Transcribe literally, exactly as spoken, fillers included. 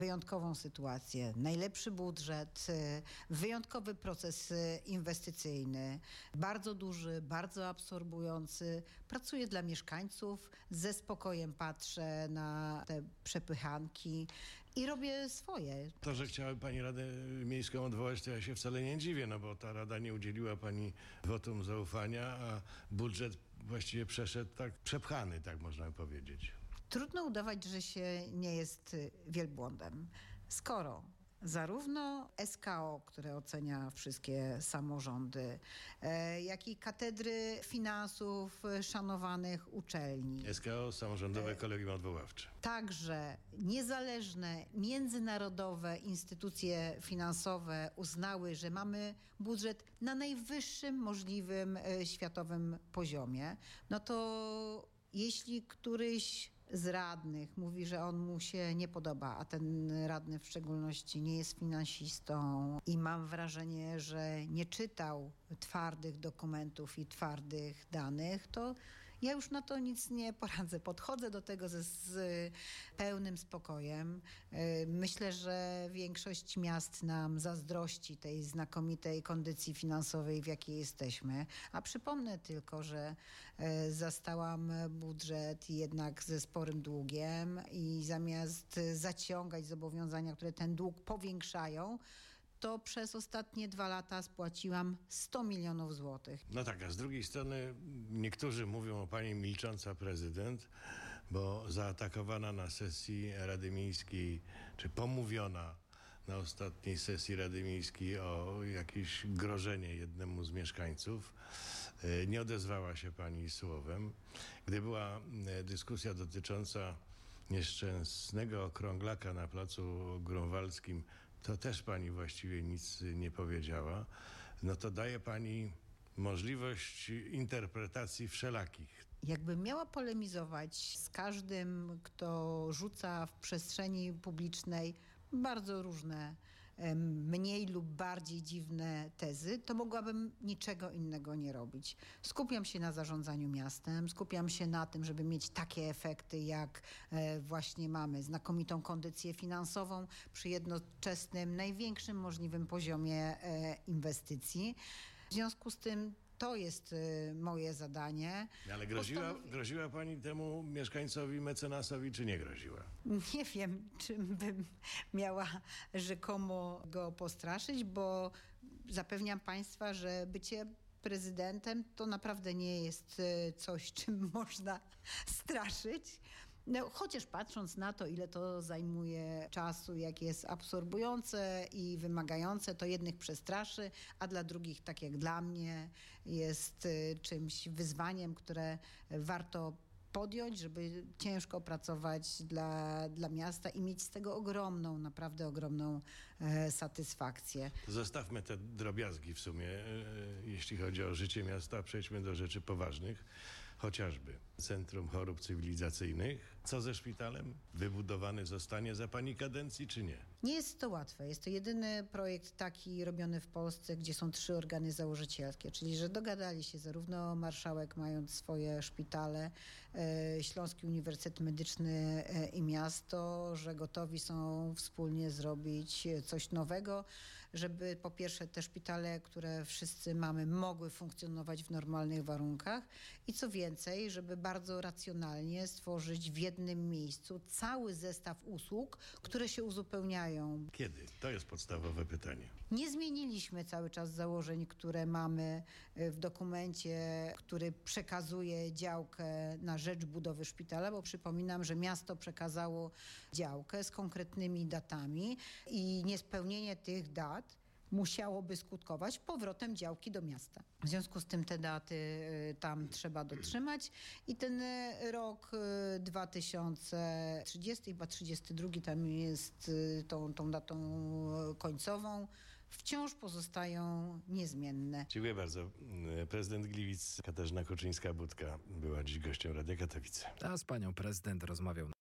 wyjątkową sytuację, najlepszy budżet, wyjątkowy proces inwestycyjny, bardzo duży, bardzo absorbujący. Pracuję dla mieszkańców, ze spokojem patrzę na te przepychanki i robię swoje. To, że chciała pani Radę Miejską odwołać, to ja się wcale nie dziwię, no bo ta Rada nie udzieliła pani wotum zaufania, a budżet właściwie przeszedł tak przepchany, tak można powiedzieć. Trudno udawać, że się nie jest wielbłądem, skoro zarówno S K O, które ocenia wszystkie samorządy, e, jak i katedry finansów szanowanych uczelni. S K O, Samorządowe Kolegium Odwoławcze. Także niezależne, międzynarodowe instytucje finansowe uznały, że mamy budżet na najwyższym możliwym e, światowym poziomie, no to jeśli któryś z radnych mówi, że on mu się nie podoba, a ten radny w szczególności nie jest finansistą i mam wrażenie, że nie czytał twardych dokumentów i twardych danych, to ja już na to nic nie poradzę. Podchodzę do tego ze, z pełnym spokojem. Myślę, że większość miast nam zazdrości tej znakomitej kondycji finansowej, w jakiej jesteśmy. A przypomnę tylko, że zastałam budżet jednak ze sporym długiem i zamiast zaciągać zobowiązania, które ten dług powiększają, to przez ostatnie dwa lata spłaciłam sto milionów złotych. No tak, a z drugiej strony niektórzy mówią o pani milcząca prezydent, bo zaatakowana na sesji Rady Miejskiej, czy pomówiona na ostatniej sesji Rady Miejskiej o jakieś grożenie jednemu z mieszkańców. Nie odezwała się pani słowem. Gdy była dyskusja dotycząca nieszczęsnego okrąglaka na placu Grunwaldzkim, to też pani właściwie nic nie powiedziała. No to daje pani możliwość interpretacji wszelakich. Jakbym miała polemizować z każdym, kto rzuca w przestrzeni publicznej bardzo różne, mniej lub bardziej dziwne tezy, to mogłabym niczego innego nie robić. Skupiam się na zarządzaniu miastem, skupiam się na tym, żeby mieć takie efekty, jak właśnie mamy, znakomitą kondycję finansową przy jednoczesnym, największym możliwym poziomie inwestycji. W związku z tym to jest y, moje zadanie. Ale groziła, Postanowi... groziła pani temu mieszkańcowi, mecenasowi, czy nie groziła? Nie wiem, czym bym miała rzekomo go postraszyć, bo zapewniam państwa, że bycie prezydentem to naprawdę nie jest y, coś, czym można straszyć. No, chociaż patrząc na to, ile to zajmuje czasu, jak jest absorbujące i wymagające, to jednych przestraszy, a dla drugich, tak jak dla mnie, jest y, czymś, wyzwaniem, które warto podjąć, żeby ciężko pracować dla, dla miasta i mieć z tego ogromną, naprawdę ogromną e, satysfakcję. Zostawmy te drobiazgi w sumie, e, jeśli chodzi o życie miasta. Przejdźmy do rzeczy poważnych. Chociażby Centrum Chorób Cywilizacyjnych. Co ze szpitalem? Wybudowany zostanie za pani kadencji, czy nie? Nie jest to łatwe. Jest to jedyny projekt taki robiony w Polsce, gdzie są trzy organy założycielskie, czyli że dogadali się zarówno marszałek, mając swoje szpitale, e, Śląski Uniwersytet Medyczny e, i miasto, że gotowi są wspólnie zrobić coś nowego, żeby po pierwsze te szpitale, które wszyscy mamy, mogły funkcjonować w normalnych warunkach i co więcej, Więcej, żeby bardzo racjonalnie stworzyć w jednym miejscu cały zestaw usług, które się uzupełniają. Kiedy? To jest podstawowe pytanie. Nie zmieniliśmy cały czas założeń, które mamy w dokumencie, który przekazuje działkę na rzecz budowy szpitala, bo przypominam, że miasto przekazało działkę z konkretnymi datami i niespełnienie tych dat musiałoby skutkować powrotem działki do miasta. W związku z tym te daty y, tam trzeba dotrzymać i ten y, rok y, dwa tysiące trzydziesty, chyba trzydziesty drugi tam jest y, tą, tą datą końcową, wciąż pozostają niezmienne. Dziękuję bardzo. Prezydent Gliwic Katarzyna Kuczyńska-Budka była dziś gościem Radia Katowice. A z panią prezydent rozmawiał